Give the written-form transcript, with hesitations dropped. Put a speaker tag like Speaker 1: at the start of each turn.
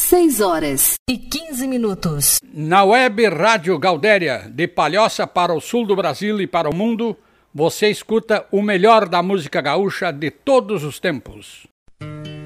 Speaker 1: 6h15.
Speaker 2: Na web Rádio Galdéria, de Palhoça para o sul do Brasil e para o mundo, você escuta o melhor da música gaúcha de todos os tempos.